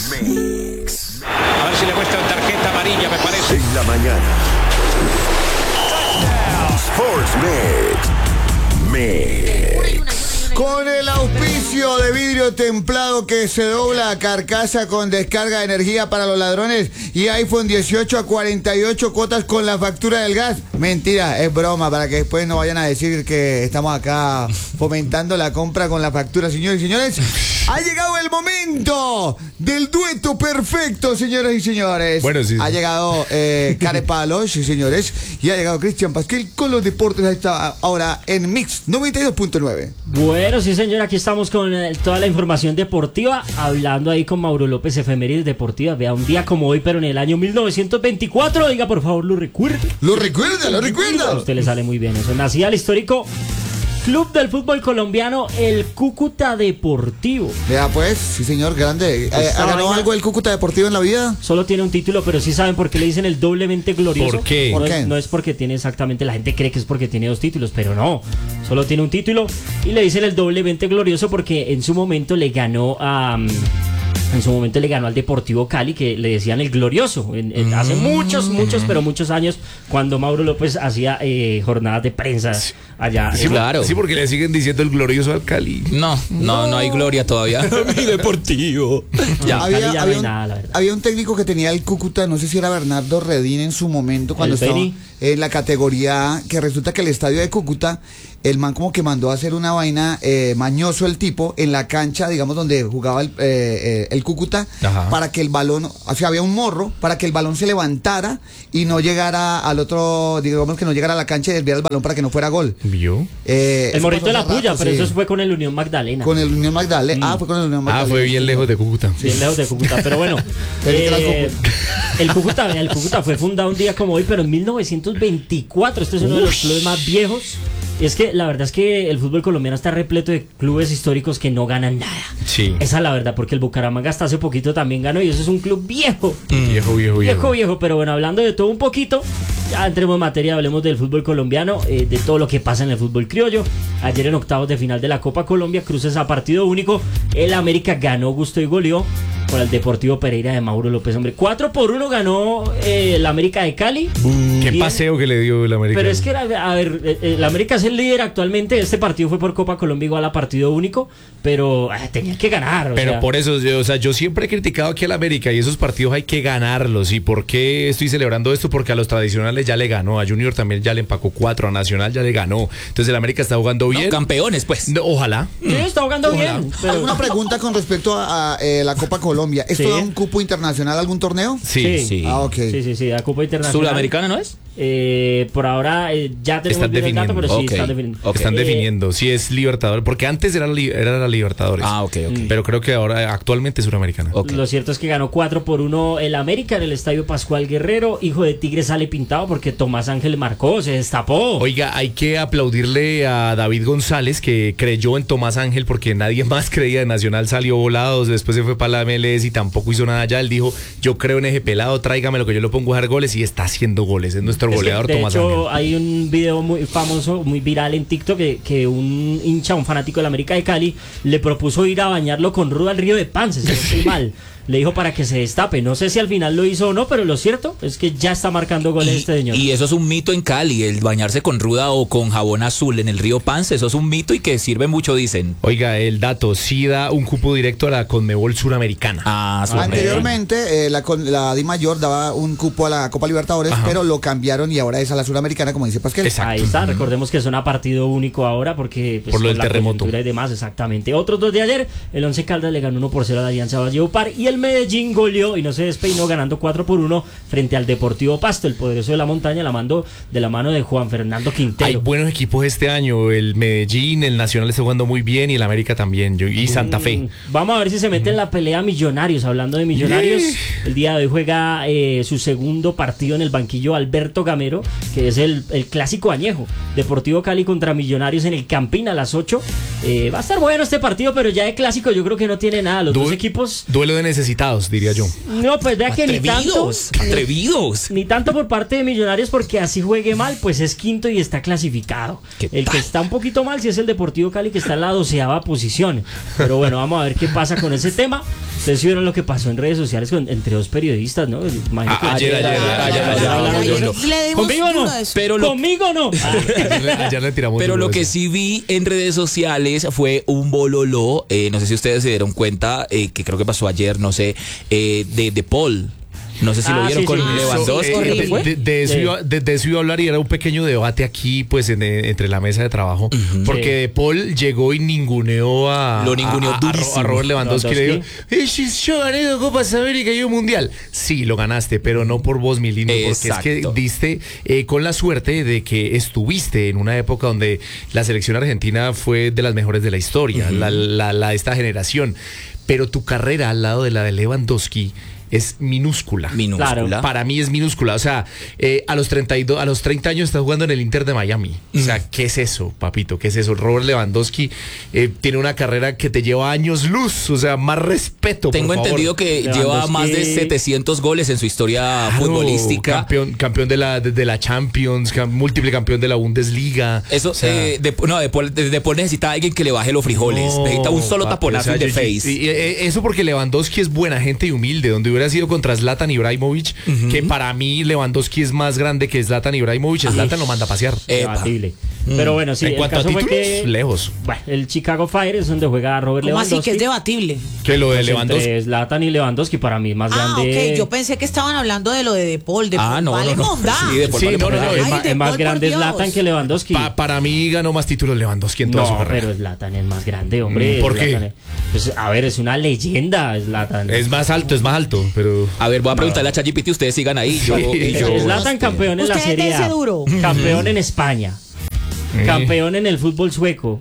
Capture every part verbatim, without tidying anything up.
Mix. A ver si le muestran tarjeta amarilla, me parece. En la mañana. Sports Mix. Mix. Con el auspicio de vidrio templado que se dobla a carcasa con descarga de energía para los ladrones y iPhone dieciocho a cuarenta y ocho cuotas con la factura del gas. Mentira, es broma, para que después no vayan a decir que estamos acá fomentando la compra con la factura. Señores y señores, ha llegado el momento del dueto perfecto, señoras y señores. Bueno, sí. Ha llegado eh, Carepalos, sí, señores, y ha llegado Cristian Pasquel con los deportes a esta hora en Mix noventa y dos punto nueve. Bueno, sí señor, aquí estamos con eh, toda la información deportiva, hablando ahí con Mauro López, efemérides deportivas. Vea, un día como hoy, pero en el año mil novecientos veinticuatro, diga por favor, lo recuerda. Lo recuerda, lo recuerda. A usted le sale muy bien eso. Nacía el histórico Club del Fútbol Colombiano, el Cúcuta Deportivo. Vea pues, sí señor, grande. Eh, ¿Ha ganado algo el Cúcuta Deportivo en la vida? Solo tiene un título, pero sí saben por qué le dicen el doblemente glorioso. ¿Por qué? No, ¿Por qué? Es, no es porque tiene exactamente, la gente cree que es porque tiene dos títulos, pero no. Solo tiene un título y le dicen el doblemente glorioso porque en su momento le ganó a... Um, En su momento le ganó al Deportivo Cali, que le decían el glorioso, en, en, hace muchos, muchos, pero muchos años, cuando Mauro López hacía eh, jornadas de prensa allá. Sí, eh, claro. Sí, porque le siguen diciendo el glorioso al Cali. No, no, no hay gloria todavía. Mi Deportivo. Ya, había, Cali ya no había hay un, nada, la verdad. había un técnico que tenía el Cúcuta, no sé si era Bernardo Redín en su momento, cuando El estaba Beni. en la categoría A, que resulta que el estadio de Cúcuta, el man como que mandó a hacer una vaina eh, mañoso el tipo en la cancha, digamos, donde jugaba el, eh, eh, el Cúcuta, Ajá. para que el balón, o sea, había un morro, para que el balón se levantara y no llegara al otro, digamos que no llegara a la cancha y desviara el balón para que no fuera gol. ¿Vio? Eh, El eso morrito de pasó la hace puya, rato, pero sí. eso fue con el Unión Magdalena. Con el Unión Magdalena. Ah, fue con el Unión Ah, Magdalena. fue bien lejos de Cúcuta. Bien lejos de Cúcuta, pero bueno. Pero es que la eh, el Cúcuta, el Cúcuta fue fundado un día como hoy, pero en mil novecientos veinticuatro. Este es uno de los clubes más viejos. Y es que la verdad es que el fútbol colombiano está repleto de clubes históricos que no ganan nada. Sí. Esa es la verdad, porque el Bucaramanga hasta hace poquito también ganó y eso es un club viejo. Viejo, viejo, Viejo, viejo. viejo, pero bueno, hablando de todo un poquito, ya entremos en materia, hablemos del fútbol colombiano, eh, de todo lo que pasa en el fútbol criollo. Ayer en octavos de final de la Copa Colombia, cruces a partido único, el América ganó, gustó y goleó por el Deportivo Pereira de Mauro López, hombre. cuatro por uno ganó eh, el América de Cali. Qué Y- paseo que le dio el América. Pero es que, era- a ver, eh, eh, el América es el líder actualmente. Este partido fue por Copa Colombia igual a partido único, pero ah, tenía que ganar. O Pero sea, por eso, yo, o sea, yo siempre he criticado aquí al América y esos partidos hay que ganarlos. ¿Y por qué estoy celebrando esto? Porque a los tradicionales ya le ganó, a Junior también ya le empacó cuatro, a Nacional ya le ganó. Entonces el América está jugando bien. No, campeones, pues. No, ojalá. sí, está jugando Ojalá. bien. Pero, ¿Alguna pregunta con respecto a, a, eh, la Copa Colombia? ¿Esto Sí. da un cupo internacional a algún torneo? Sí. Sí. Ah, ok. sí, sí, sí, la Copa Internacional. ¿Sudamericana no es? Eh, por ahora eh, ya tenemos Están bien el dato, definiendo. pero sí, Ok. están definiendo. Ok. Están Eh, definiendo si es Libertadores, porque antes era, li- era la Libertadores. Ah, ok, ok. Pero creo que ahora actualmente es Suramericana. Ok. Lo cierto es que ganó cuatro por uno el América en el Estadio Pascual Guerrero. Hijo de Tigre sale pintado porque Tomás Ángel marcó, se destapó. Oiga, hay que aplaudirle a David González que creyó en Tomás Ángel porque nadie más creía de Nacional, salió volado, después se fue para la M L S y tampoco hizo nada allá. Él dijo, yo creo en ese pelado, tráigame lo que yo lo pongo a hacer goles y está haciendo goles. Es nuestro Es que, goleador de Tomás hecho, Ángel. hay un video muy famoso, muy viral en TikTok que, que un hincha, un fanático del América de Cali, le propuso ir a bañarlo con ruda al río de Pance, si no estoy mal. Le dijo para que se destape. No sé si al final lo hizo o no, pero lo cierto es que ya está marcando goles Y, este señor. y eso es un mito en Cali, el bañarse con ruda o con jabón azul en el río Pance, eso es un mito y que sirve mucho, dicen. Oiga, el dato, sí da un cupo directo a la Conmebol Suramericana. Ah, súper. Anteriormente, eh, la, con- la Di Mayor daba un cupo a la Copa Libertadores, Ajá. pero lo cambiaron y ahora es a la Suramericana, como dice Pasquel. Exacto. Ahí está, recordemos que son a partido único ahora porque pues, Por lo con del la terremoto. coyuntura y demás, exactamente. Otros dos de ayer, el Once Caldas le ganó uno por cero a la Alianza Valledupar y el Medellín goleó y no se despeinó ganando cuatro por uno frente al Deportivo Pasto, el poderoso de la montaña, la mando de la mano de Juan Fernando Hay Quintero. buenos equipos este año, el Medellín, el Nacional está jugando muy bien y el América también, yo- y Santa Fe. Mm, Vamos a ver si se mete en la pelea Millonarios. Hablando de Millonarios, el día de hoy juega eh, su segundo partido en el banquillo Alberto Gamero, que es el, el clásico añejo. Deportivo Cali contra Millonarios en el Campín a las ocho. Eh, va a estar bueno este partido, pero ya de clásico yo creo que no tiene nada. Los Du- dos equipos. Duelo de necesitados, diría yo. No, pues vea que ni tanto. Atrevidos, atrevidos. Ni tanto por parte de Millonarios, porque así juegue mal, pues es quinto y está clasificado. ¿Qué El tal? que está un poquito mal sí es el Deportivo Cali, que está en la doceava posición. Pero bueno, vamos a ver qué pasa con ese tema. Ustedes vieron lo que pasó en redes sociales con, entre dos periodistas, ¿no? Imagino Ah, ayer, ayer, ayer, ayer, ayer, hablaron ayer, de ayer, eso. Le dimos Conmigo no, duro a eso. Pero lo- conmigo no. Ah, Ayer, le- ayer le tiramos Pero duro lo que eso. sí vi en redes sociales fue un bololó, eh, no sé si ustedes se dieron cuenta, eh, que creo que pasó ayer, no sé, eh, de, de Paul. No sé si Ah, lo vieron sí, con sí. Lewandowski. Eh, Horrible. de, de- de eso Sí. iba, de- de eso iba a hablar y era un pequeño debate aquí, pues, en, eh, entre la mesa de trabajo. Porque Sí. De Paul llegó y ninguneó a, Lo ninguneó a, a- durísimo. a Robert Lewandowski. Le dijo: Lewandowski. "Eh, si yo gané dos Copas América y un Mundial". Sí, lo ganaste, pero no por vos, mi lindo. Porque es que Exacto. diste eh, con la suerte de que estuviste en una época donde la selección argentina fue de las mejores de la historia, la, la, la de esta generación. Pero tu carrera al lado de la de Lewandowski es minúscula. Minúscula. Claro. Para mí es minúscula. O sea, eh, a los treinta y dos, a los treinta años estás jugando en el Inter de Miami. O sea, ¿qué es eso, papito? ¿Qué es eso? Robert Lewandowski eh, tiene una carrera que te lleva años luz. O sea, más respeto. Tengo por favor. entendido que Lewandowski- lleva más de setecientos goles en su historia Claro, futbolística. Campeón, campeón de la, de, de la Champions, cam- múltiple campeón de la Bundesliga. Eso, O sea, eh, de, no, de Paul, de, de Paul necesita alguien que le baje los frijoles. no, necesita un solo papi, taponazo o sea, de yo- face. y- y- eh, eso porque Lewandowski es buena gente y humilde. Donde hubiera sido contra Zlatan Ibrahimovic, que para mí Lewandowski es más grande que Zlatan Ibrahimovic. Zlatan lo manda a pasear. Epa. debatible. Pero bueno, sí, En el cuanto a caso fue títulos, que lejos. bueno, el Chicago Fire es donde juega Robert ¿Cómo así Lewandowski. que es debatible? Que lo de Pues Lewandowski. entre Zlatan y Lewandowski para mí es más Ah, grande. ok. Yo pensé que estaban hablando de lo de De Paul. De Ah, Paul no, vale no, no. mondá. Sí, De Paul Sí, vale no, no, mondá. no, Ay, es, ma- De es más Paul, por grande Dios. Zlatan que Lewandowski. Pa- para mí ganó más títulos Lewandowski en toda su No, carrera. pero Zlatan es más grande, hombre. Mm, ¿por qué? Zlatan es- Pues, a ver, es una leyenda Zlatan. Es más alto, es más alto, pero... A ver, voy a preguntarle a ChatGPT, ustedes sigan ahí. Yo, y yo, Zlatan campeón en la Ustedes Serie dense A. duro. Campeón en España. Eh. Campeón en el fútbol sueco.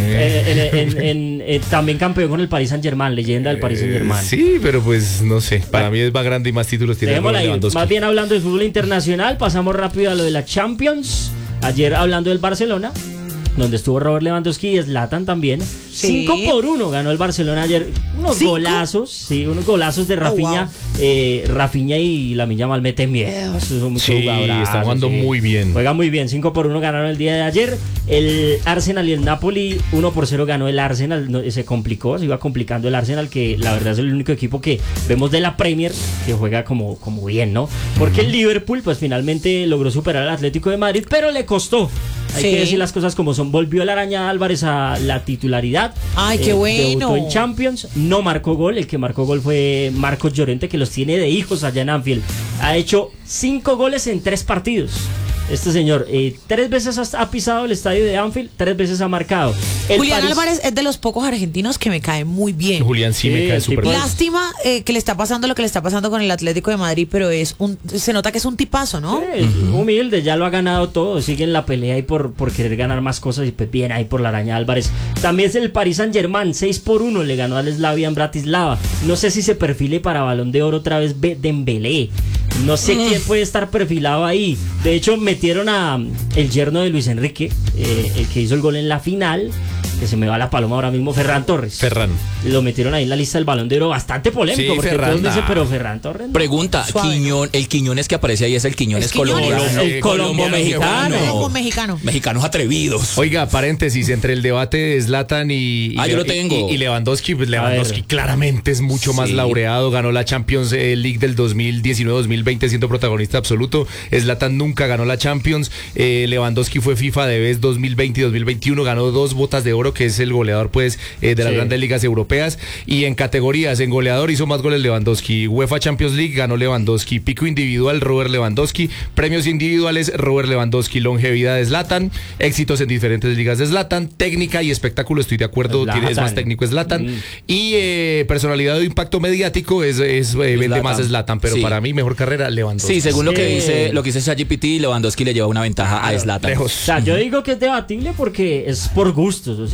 Eh, en- en- en- eh, también campeón con el Paris Saint Germain, leyenda del Paris Saint Germain. Sí, pero pues no sé. Para mí es más grande y más títulos tiene Dejémosla Robert ahí. Lewandowski. Más bien hablando de fútbol internacional, pasamos rápido a lo de la Champions. Ayer hablando del Barcelona, donde estuvo Robert Lewandowski y Zlatan también. Sí. cinco por uno ganó el Barcelona ayer. Unos ¿Cinco? golazos, sí, unos golazos de Rafinha. wow. eh, Rafinha y Lamine Yamal meten miedo. Esos son muchos Sí, jugadorazos, están jugando muy bien. Juegan muy bien, cinco por uno ganaron el día de ayer. El Arsenal y el Napoli, uno por cero ganó el Arsenal. No, se complicó, se iba complicando el Arsenal, que la verdad es el único equipo que vemos de la Premier que juega como, como bien, ¿no? Porque el Liverpool, pues finalmente logró superar al Atlético de Madrid, pero le costó. Hay Sí. que decir las cosas como son. Volvió la araña Álvarez a la titularidad. Ay, qué bueno. Debutó en Champions, no marcó gol. El que marcó gol fue Marcos Llorente, que los tiene de hijos allá en Anfield. Ha hecho cinco goles en tres partidos. Este señor, eh, tres veces ha ha pisado el estadio de Anfield, tres veces ha marcado. El Julián París- Álvarez es de los pocos argentinos que me cae muy bien. Julián sí, Sí, me cae el súper tipo- bien. Lástima eh, que le está pasando lo que le está pasando con el Atlético de Madrid, pero es un, se nota que es un tipazo, ¿no? Sí, humilde, ya lo ha ganado todo, sigue en la pelea ahí por, por querer ganar más cosas y pues bien ahí por la araña Álvarez. También es el Paris Saint Germain, seis por uno le ganó al Slavian Bratislava. No sé si se perfile para Balón de Oro otra vez Be- Dembélé. No sé quién puede estar perfilado ahí. De hecho, metieron a um, el yerno de Luis Enrique, eh, el que hizo el gol en la final, que se me va la paloma ahora mismo, Ferran Torres. Ferran. Lo metieron ahí en la lista del Balón de Oro, bastante polémico, Sí, porque Ferran, todos dicen, nah. pero Ferran Torres no. Pregunta, Suave, Quiñón, el Quiñones que aparece ahí es el Quiñones Es Quiñones. colombiano. El colombo mexicano. Colombo mexicano. Mexicanos atrevidos. Oiga, paréntesis, entre el debate de Zlatan y, y, Ah, yo lo y- tengo. y- y Lewandowski, pues Lewandowski ver. claramente es mucho más Sí. laureado, ganó la Champions eh, League del dos mil diecinueve dos mil veinte siendo protagonista absoluto. Zlatan nunca ganó la Champions. Eh, Lewandowski fue FIFA de vez dos mil veinte y dos mil veintiuno, ganó dos botas de oro, que es el goleador pues eh, de las Sí. grandes ligas europeas. Y en categorías, en goleador hizo más goles Lewandowski. UEFA Champions League ganó Lewandowski. Pico individual Robert Lewandowski. Premios individuales Robert Lewandowski. Longevidad de Zlatan. Éxitos en diferentes ligas de Zlatan. Técnica y espectáculo, estoy de acuerdo, Zlatan. tiene- es más técnico Zlatan. Mm. Y eh, personalidad de impacto mediático es, es eh, vende Zlatan. más Zlatan, pero Sí. para mí mejor carrera Lewandowski. Sí, según lo que Sí. dice, lo que dice ChatGPT, Lewandowski le lleva una ventaja a Zlatan. Lejos. O sea, yo digo que es debatible porque es por gustos. O sea,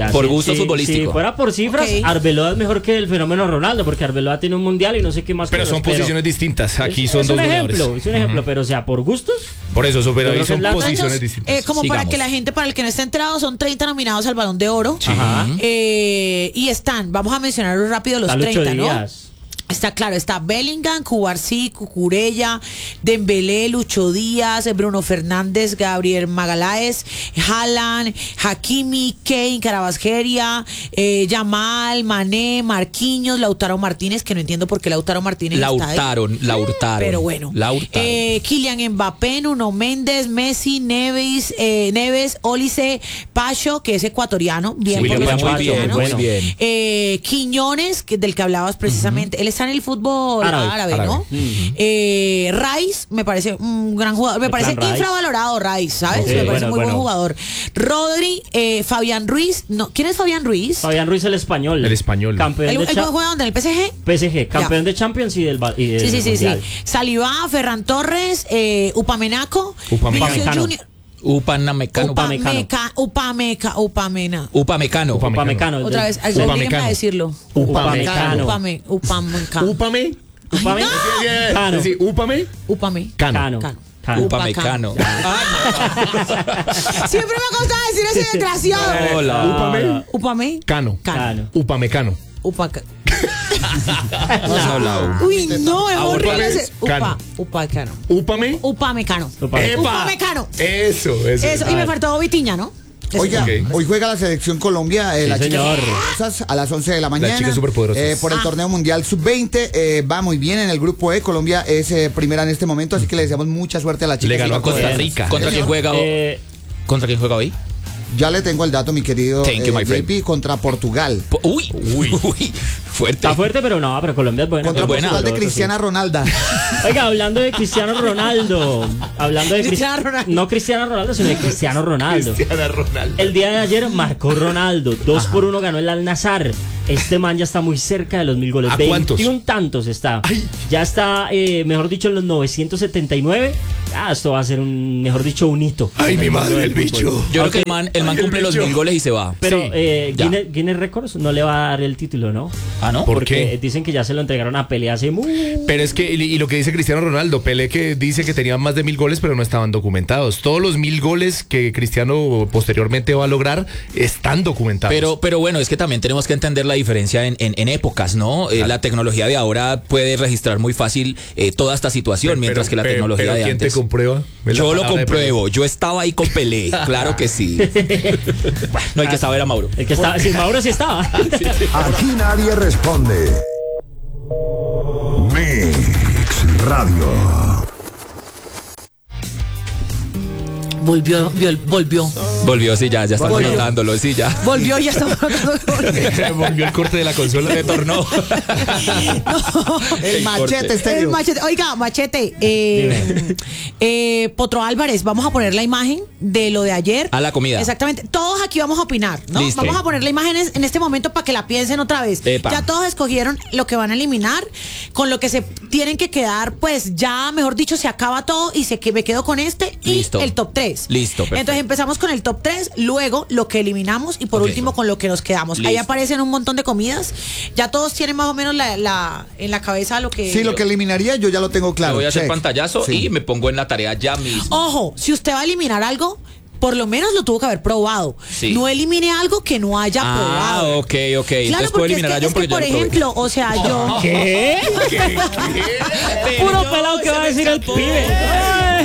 Ya, Por si- gusto si- futbolístico. Si fuera por cifras, Ok. Arbeloa es mejor que el fenómeno Ronaldo, porque Arbeloa tiene un mundial y no sé qué más. Pero cosas, son posiciones distintas. Aquí es, son es dos un ejemplo, goleadores. es un ejemplo, pero o sea, por gustos. Por eso, eso, pero Yo ahí creo que son es la- posiciones Entonces, distintas. eh, como para Sigamos. que la gente, para el que no esté enterado, son treinta nominados al Balón de Oro. Ajá. Eh, y están, vamos a mencionar rápido los Está Lucho treinta, ¿no? Díaz. Está claro, está Bellingham, Cubarsí, Cucurella, Dembélé, Lucho Díaz, Bruno Fernández, Gabriel Magaláes, Haaland, Hakimi, Kane, Carabasqueria, eh, Yamal, Mané, Marquinhos, Lautaro Martínez, que no entiendo por qué Lautaro Martínez está ahí. Lautaron, Lautaron. Pero bueno. Lautaron. Eh, Kylian Mbappé, Nuno Méndez, Messi, Neves, eh, Neves, Ólice, Pacho, que es ecuatoriano, bien Sí, por William los Pacho, muy bien, ecuatorianos. muy bien. Eh, Quiñones, que, del que hablabas precisamente, él está en el fútbol árabe, Árabe, ¿no? Eh, Rice, me parece un gran jugador, me El parece plan Rice. infravalorado Rice, ¿sabes? Ok, me parece bueno, muy buen bueno. jugador. Rodri, eh, Fabián Ruiz, no, ¿quién es Fabián Ruiz? Fabián Ruiz, el español. El español. Campeón ¿El, de el Cha- juega donde? ¿En el P S G? P S G, campeón de Champions y del, ba- y del Sí, sí, sí, sí. Mundial. Saliba, Ferran Torres, eh, Upamenaco, Upamecano. Vinicius Junior. Upamecano. Upamecano. Upameca, Upameca, Upamena. Upamecano. Upamecano. el Otra del- vez, ayúdenme a Upamecano. decirlo. Upamecano. Upame, Upamecano. Úpame. Upame- Cano. Sí, úpame. Upame. Cano. Cano. Cano. Cano. Upamecano. Siempre me costaba decir ese desgraciado. Hola. Úpame. Upame. Cano. Cano. Upamecano. Upaca. No se ha hablado. Uy, no, es horrible Upame, ese. Upa. Cano. Upacano. Úpame. Upamecano. Upame- Upamecano. Eso, eso. Eso, y me faltó Vitiña, ¿no? Oiga, Ok. hoy juega la selección Colombia, eh, Sí, las señor. chicas superpoderosas, a las once de la mañana. chicas superpoderosas. eh, por el torneo mundial sub veinte. eh, va muy bien en el grupo E. Colombia es eh, primera en este momento, así que le deseamos mucha suerte a las chicas. Le ganó a Costa superpoderosas. Rica. ¿Contra quién juega? Eh, ¿Contra quién juega hoy? Ya le tengo el dato, mi querido Thank you, my eh, friend. J P, contra Portugal. Po- Uy, uy, uy. Fuerte. está fuerte, pero no, pero Colombia es buena. Contra es buena. Portugal de Pero, Cristiana Ronaldo. sí. Oiga, hablando de Cristiano Ronaldo. Hablando de Cris- Cristiano Ronaldo. No Cristiano Ronaldo, sino de Cristiano Ronaldo. Cristiano Ronaldo. El día de ayer marcó Ronaldo. Dos por uno ganó el Al-Nassr. Este man ya está muy cerca de los mil goles. ¿A cuántos? veintiún tantos está. Ya está, eh, mejor dicho, en los novecientos setenta y nueve. Ah, esto va a ser un, mejor dicho, un hito. Ay, mi En el madre, mundo del el fútbol. bicho. Yo creo que el man, el man Ay, el cumple los bicho. mil goles y se va. Pero Sí, eh, ya. Guinness, Guinness Records no le va a dar el título, ¿no? Ah, ¿no? ¿Por Porque qué? dicen que ya se lo entregaron a Pelé hace muy... Pero es que, y, y lo que dice Cristiano Ronaldo, Pelé que dice que tenía más de mil goles, pero no estaban documentados. Todos los mil goles que Cristiano posteriormente va a lograr están documentados. Pero, pero bueno, es que también tenemos que entender la diferencia en, en- en épocas, ¿no? Eh, la tecnología de ahora puede registrar muy fácil eh, toda esta situación, Pero- mientras que la pero- tecnología pero de ¿quién antes. te comprueba? Es la Yo lo palabra de compruebo, yo estaba ahí con Pelé, claro que sí. No hay que saber a Mauro. El que estaba... Sí, Mauro sí estaba. Aquí nadie responde. Mix Radio. Volvió, viol- volvió. Volvió, sí, ya, ya estamos Volvió. notándolo, sí, ya. Volvió y ya estamos notando que volvió. Volvió el corte de la consola. Retornó. El machete El estéreo. machete. Oiga, machete. Eh, eh, Potro Álvarez, vamos a poner la imagen de lo de ayer. A la comida. Exactamente. Todos aquí vamos a opinar, ¿no? Listo. Vamos a poner la imagen es- en este momento para que la piensen otra vez. Epa. Ya todos escogieron lo que van a eliminar, con lo que se tienen que quedar, pues ya, mejor dicho, se acaba todo y se que me quedo con este y Listo. el top tres. Listo, perfecto. Entonces empezamos con el top tres, luego lo que eliminamos y por Ok. último con lo que nos quedamos. Ahí Listo. aparecen un montón de comidas. Ya todos tienen más o menos la, la- en la cabeza lo que... Sí, lo que eliminaría yo ya lo tengo claro. Le voy a hacer Check. pantallazo Sí. y me pongo en la tarea ya mismo. Ojo, si usted va a eliminar algo, por lo menos lo tuvo que haber probado. Sí. No elimine algo que no haya Ah, probado. ok, ok. Claro, Entonces puedo porque es eliminar que, a John es que, porque yo por lo probé. ejemplo, o sea, yo... ¿Qué? Puro pelado que va a decir el pibe.